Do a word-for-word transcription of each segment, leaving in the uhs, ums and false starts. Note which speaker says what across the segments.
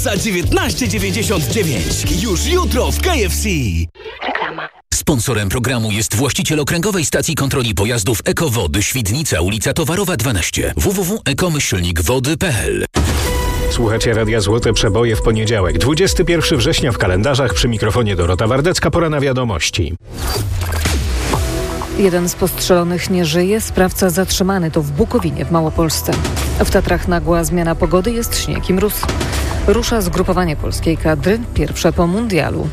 Speaker 1: za dziewiętnaście dziewięćdziesiąt dziewięć. Już jutro w K F C.
Speaker 2: Reklama.
Speaker 3: Sponsorem programu jest właściciel okręgowej stacji kontroli pojazdów Ekowody Świdnica, ulica Towarowa dwanaście. w w w kropka eko myślnik wody kropka p l.
Speaker 4: Słuchacie Radia Złote Przeboje w poniedziałek, dwudziestego pierwszego września w kalendarzach. Przy mikrofonie Dorota Wardecka. Pora na wiadomości.
Speaker 5: Jeden z postrzelonych nie żyje, sprawca zatrzymany. To w Bukowinie w Małopolsce. W Tatrach nagła zmiana pogody, jest śnieg i mróz. Rusza zgrupowanie polskiej kadry, pierwsze po mundialu.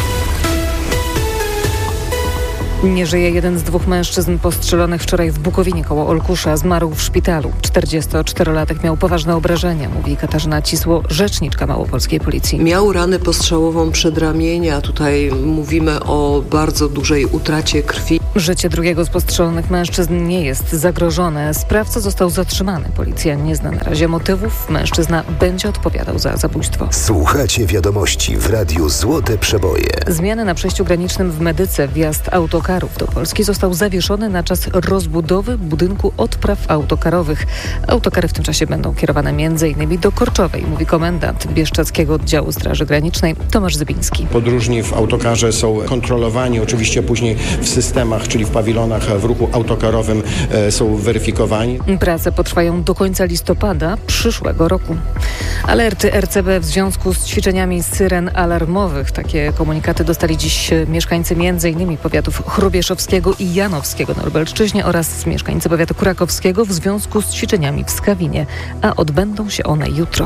Speaker 5: Nie żyje jeden z dwóch mężczyzn postrzelonych wczoraj w Bukowinie koło Olkusza. Zmarł w szpitalu. czterdziestoczterolatek miał poważne obrażenia, mówi Katarzyna Cisło, rzeczniczka małopolskiej policji.
Speaker 6: Miał ranę postrzałową przedramienia. Tutaj mówimy o bardzo dużej utracie krwi.
Speaker 5: Życie drugiego z postrzelonych mężczyzn nie jest zagrożone. Sprawca został zatrzymany. Policja nie zna na razie motywów. Mężczyzna będzie odpowiadał za zabójstwo.
Speaker 7: Słuchacie wiadomości w Radiu Złote Przeboje.
Speaker 5: Zmiany na przejściu granicznym w Medyce. Wjazd autokarów do Polski został zawieszony na czas rozbudowy budynku odpraw autokarowych. Autokary w tym czasie będą kierowane między innymi do Korczowej, mówi komendant Bieszczadzkiego Oddziału Straży Granicznej Tomasz Zybiński.
Speaker 8: Podróżni w autokarze są kontrolowani, oczywiście później w systemach, czyli w pawilonach w ruchu autokarowym e, są weryfikowani.
Speaker 5: Prace potrwają do końca listopada przyszłego roku. Alerty R C B w związku z ćwiczeniami syren alarmowych. Takie komunikaty dostali dziś mieszkańcy między innymi powiatów Chrubieszowskiego i Janowskiego na Lubelszczyźnie oraz mieszkańcy powiatu krakowskiego w związku z ćwiczeniami w Skawinie, a odbędą się one jutro.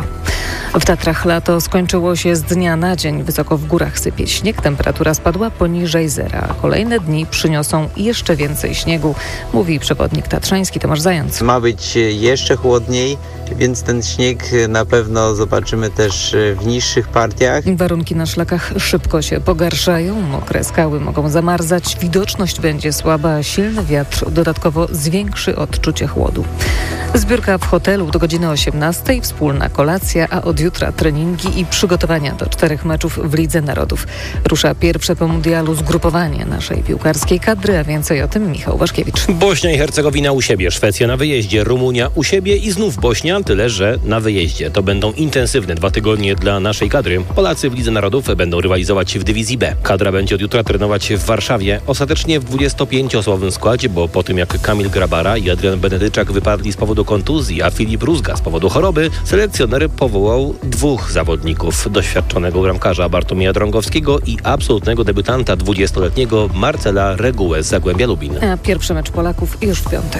Speaker 5: W Tatrach lato skończyło się z dnia na dzień. Wysoko w górach sypie śnieg, temperatura spadła poniżej zera. Kolejne dni przyniosą jeszcze więcej śniegu, mówi przewodnik tatrzański Tomasz Zając.
Speaker 9: Ma być jeszcze chłodniej, więc ten śnieg na pewno zobaczymy też w niższych partiach.
Speaker 5: Warunki na szlakach szybko się pogarszają, mokre skały mogą zamarzać, widoczność będzie słaba, a silny wiatr dodatkowo zwiększy odczucie chłodu. Zbiórka w hotelu do godziny osiemnastej, wspólna kolacja, a od jutra treningi i przygotowania do czterech meczów w Lidze Narodów. Rusza pierwsze po mundialu zgrupowanie naszej piłkarskiej kadry, a więcej o tym Michał Waszkiewicz.
Speaker 10: Bośnia i Hercegowina u siebie, Szwecja na wyjeździe, Rumunia u siebie i znów Bośnia, tyle że na wyjeździe. To będą intensywne dwa tygodnie dla naszej kadry. Polacy w Lidze Narodów będą rywalizować w dywizji B. Kadra będzie od jutra trenować w Warszawie, ostatecznie w dwudziestopięcioosobowym składzie, bo po tym jak Kamil Grabara i Adrian Benedyczak wypadli z powodu kontuzji, a Filip Rózga z powodu choroby, selekcjoner powołał dwóch zawodników. Doświadczonego bramkarza Bartłomieja Drągowskiego i absolutnego debiutanta dwudziestoletniego Marcela Regułę z Zagłębia Lubin.
Speaker 5: A pierwszy mecz Polaków już w piątek.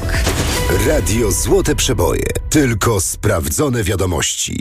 Speaker 7: Radio Złote Przeboje. Tylko sprawdzone wiadomości.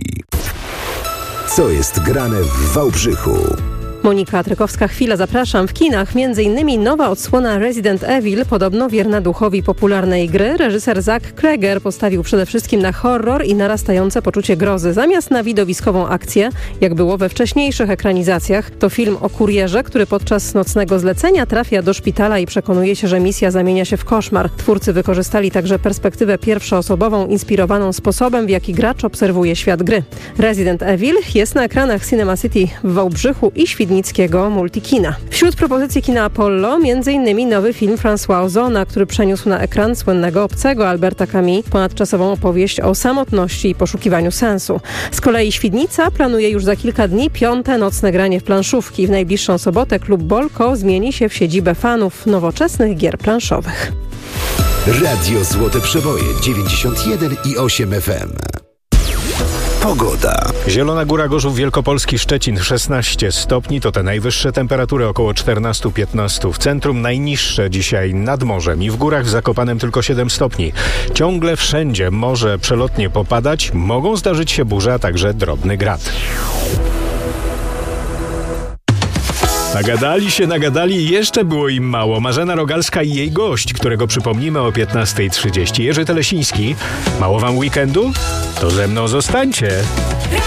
Speaker 7: Co jest grane w Wałbrzychu?
Speaker 11: Monika Trykowska-Chwila, zapraszam. W kinach między innymi nowa odsłona Resident Evil, podobno wierna duchowi popularnej gry. Reżyser Zach Kreger postawił przede wszystkim na horror i narastające poczucie grozy, zamiast na widowiskową akcję, jak było we wcześniejszych ekranizacjach. To film o kurierze, który podczas nocnego zlecenia trafia do szpitala i przekonuje się, że misja zamienia się w koszmar. Twórcy wykorzystali także perspektywę pierwszoosobową, inspirowaną sposobem, w jaki gracz obserwuje świat gry. Resident Evil jest na ekranach Cinema City w Wałbrzychu i Świdnickiego Multikina. Wśród propozycji kina Apollo między innymi nowy film François Ozona, który przeniósł na ekran słynnego Obcego Alberta Camus, ponadczasową opowieść o samotności i poszukiwaniu sensu. Z kolei Świdnica planuje już za kilka dni piąte nocne granie w planszówki. W najbliższą sobotę klub Bolko zmieni się w siedzibę fanów nowoczesnych gier planszowych.
Speaker 7: Radio Złote Przeboje dziewięćdziesiąt jeden i osiem F M. Pogoda.
Speaker 4: Zielona Góra, Gorzów Wielkopolski, Szczecin szesnaście stopni, to te najwyższe temperatury, około czternaście piętnaście. W centrum najniższe dzisiaj nad morzem i w górach w Zakopanem tylko siedem stopni. Ciągle wszędzie może przelotnie popadać, mogą zdarzyć się burze, a także drobny grad. Nagadali się, nagadali i jeszcze było im mało. Marzena Rogalska i jej gość, którego przypomnimy o piętnasta trzydzieści. Jerzy Telesiński. Mało wam weekendu? To ze mną zostańcie.